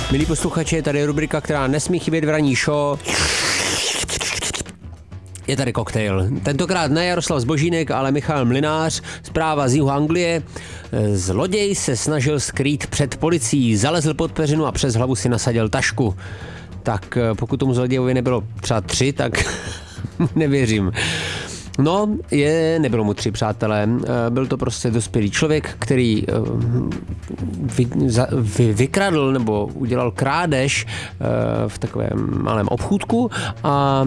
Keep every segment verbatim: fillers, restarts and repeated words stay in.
Milí posluchači, tady je rubrika, která nesmí chybět v ranní show. Je tady koktejl. Tentokrát ne Jaroslav Zbožínek, ale Michal Mlynář, zpráva z jihu Anglie. Zloděj se snažil skrýt před policií, zalezl pod peřinu a přes hlavu si nasadil tašku. Tak pokud tomu zlodějovi nebylo třeba tři, tak nevěřím. No, je, nebylo mu tři, přátelé. Byl to prostě dospělý člověk, který vy, za, vy, vykradl nebo udělal krádež v takovém malém obchůdku a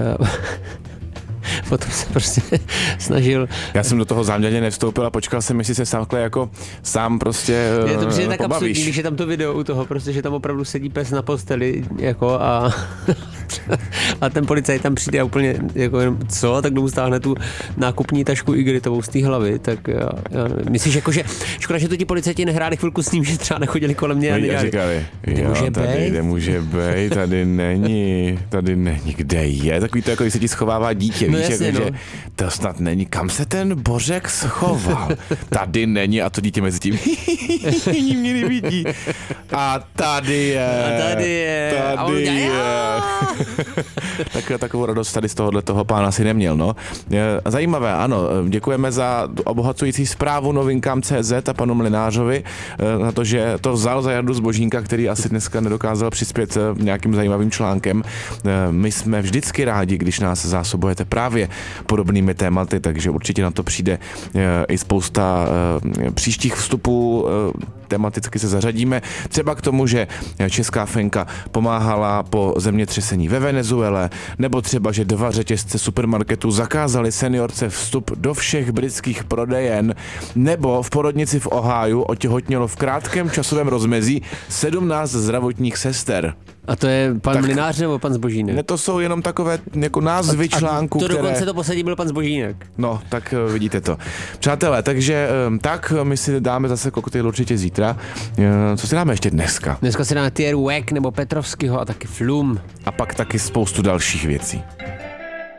potom se prostě snažil... Já jsem do toho záměrně nevstoupil a počkal jsem, jestli se takhle jako sám prostě uh, je to přijde tak pobavíš. absurdní, když je tam to video u toho, prostě, že tam opravdu sedí pes na posteli jako a, a ten policajt tam přijde a úplně jako co, tak domů stáhne tu nákupní tašku Igritovou z té hlavy, tak já, já nevím. Myslíš jako, že škoda, že to ti policajti nehráli chvilku s ním, že třeba nechodili kolem mě a nedělali. Říkali, jo, může tady bejt? nemůže bejt, tady není, tady není, kde je, takový to jako, když se ti schovává dítě, No víš, jasně, jako, no. že to snad není, kam se ten Bořek schoval, tady není a to dítě mezi tím mě nevidí a tady je, A tady je, tady a on dělá, je. Tak, takovou radost tady z tohohle toho pána si neměl, no. Zajímavé, ano, děkujeme za obohacující zprávu novinkám tečka cé zet a panu Mlynářovi na to, že to vzal za Jardu Zbožínka, který asi dneska nedokázal přispět nějakým zajímavým článkem. My jsme vždycky rádi, když nás zásobujete právě podobnými tématy, takže určitě na to přijde i spousta příštích vstupů, tematicky se zařadíme. Třeba k tomu, že česká fenka pomáhala po zemětřesení ve Venezuele, nebo třeba, že dva řetězce supermarketů zakázali seniorce vstup do všech britských prodejen, nebo v porodnici v Ohiu otěhotnělo v krátkém časovém rozmezí sedmnáct zdravotních sester. A to je pan tak, Mlynář nebo pan Zbožínek? Ne, to jsou jenom takové jako názvy článků, to které... dokonce to poslední byl pan Zbožínek. No, tak vidíte to. Přátelé, takže tak my si dáme zase koktejl určitě zítra. Co si dáme ještě dneska? Dneska si dáme Thierry Wack nebo Petrovskýho a taky Flum. A pak taky spoustu dalších věcí.